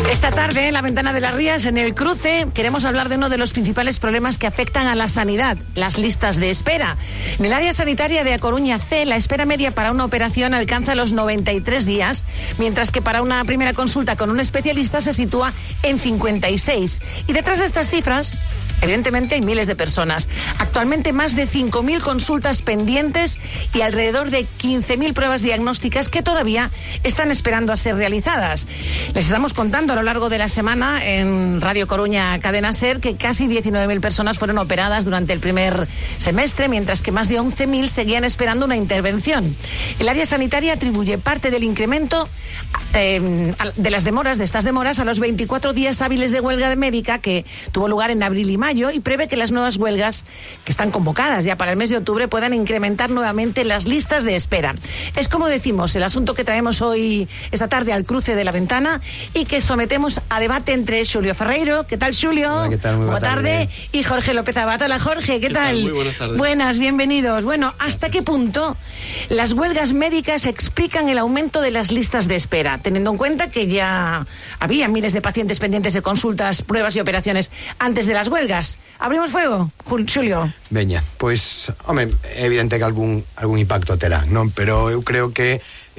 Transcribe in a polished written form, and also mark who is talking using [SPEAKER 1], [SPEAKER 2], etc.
[SPEAKER 1] Esta tarde, en la Ventana de las Rías, en El Cruce, queremos hablar de uno de los principales problemas que afectan a la sanidad, las listas de espera. En el área sanitaria de A Coruña C, la espera media para una operación alcanza los 93 días, mientras que para una primera consulta con un especialista se sitúa en 56. Y detrás de estas cifras, evidentemente, hay miles de personas. Actualmente, más de 5.000 consultas pendientes y alrededor de 15.000 pruebas diagnósticas que todavía están esperando a ser realizadas. Les estamos contando a lo largo de la semana en Radio Coruña Cadena Ser que casi 19.000 personas fueron operadas durante el primer semestre, mientras que más de 11.000 seguían esperando una intervención. El área sanitaria atribuye parte del incremento de las demoras, de estas demoras, a los 24 días hábiles de huelga médica que tuvo lugar en abril y mayo, y prevé que las nuevas huelgas que están convocadas ya para el mes de octubre puedan incrementar nuevamente las listas de espera. Es, como decimos, el asunto que traemos hoy, esta tarde, al cruce de la ventana y que sometemos a debate entre Xulio Ferreiro. ¿Qué tal, Xulio?
[SPEAKER 2] Hola, ¿qué tal? Muy buena tarde.
[SPEAKER 1] Y Jorge López Abad. Hola, Jorge, ¿qué tal?
[SPEAKER 3] Muy buenas tardes.
[SPEAKER 1] Buenas, bienvenidos. Bueno, ¿hasta qué punto las huelgas médicas explican el aumento de las listas de espera, teniendo en cuenta que ya había miles de pacientes pendientes de consultas, pruebas y operaciones antes de las huelgas? Abrimos fuego, Xulio.
[SPEAKER 2] Veña, pois, home, é evidente que algún impacto terá, non? Pero eu creo que